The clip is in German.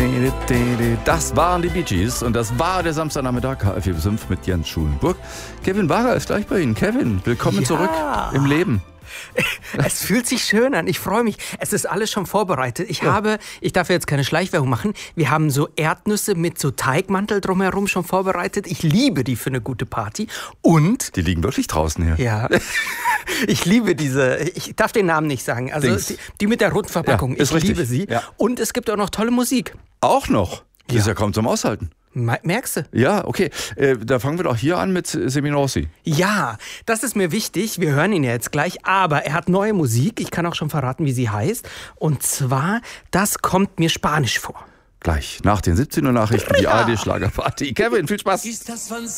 Das waren die Bee Gees und das war der Samstagnachmittag KF 5 mit Jens Schulenburg. Kevin Wager ist gleich bei Ihnen. Kevin, willkommen zurück im Leben. Es fühlt sich schön an. Ich freue mich. Es ist alles schon vorbereitet. Ich darf jetzt keine Schleichwerbung machen. Wir haben so Erdnüsse mit so Teigmantel drumherum schon vorbereitet. Ich liebe die für eine gute Party. Und... Die liegen wirklich draußen hier. Ja. Ich liebe diese, ich darf den Namen nicht sagen. Also die mit der roten Verpackung. Ja, ist ich richtig. liebe sie. Ja. Und es gibt auch noch tolle Musik. Auch noch? Das ist ja kaum zum Aushalten. Merkst du? Ja, okay. Da fangen wir doch hier an mit Semino Rossi. Ja, das ist mir wichtig. Wir hören ihn ja jetzt gleich. Aber er hat neue Musik. Ich kann auch schon verraten, wie sie heißt. Und zwar, das kommt mir spanisch vor. Gleich nach den 17 Uhr Nachrichten, die ARD Schlagerparty. Kevin, viel Spaß.